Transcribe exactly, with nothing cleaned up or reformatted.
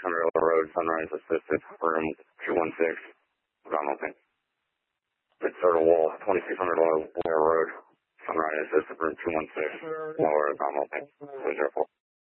hundred Road, Sunrise Assisted, room two one six, Donaldson. It's sort of wall, twenty-six hundred Lower Road, Sunrise Assisted, room two one six, Lower Donaldson, two zero four.